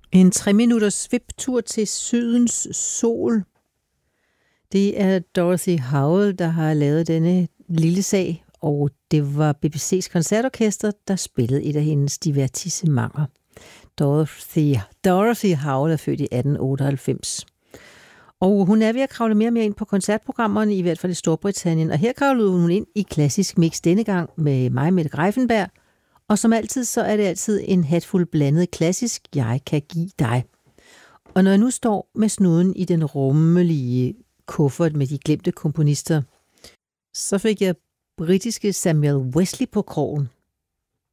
En 3-minutters sviptur til sydens sol. Det er Dorothy Howell, der har lavet denne lille sag, og det var BBC's koncertorkester, der spillede et af hendes divertissementer. Dorothy Howell er født i 1898. Og hun er ved at kravle mere og mere ind på koncertprogrammerne, i hvert fald i Storbritannien. Og her kravlede hun ind i klassisk mix denne gang med mig, Mette Greiffenberg. Og som altid, så er det altid en hatfuld blandet klassisk, jeg kan give dig. Og når jeg nu står med snuden i den rummelige kuffert med de glemte komponister, så fik jeg britiske Samuel Wesley på krogen.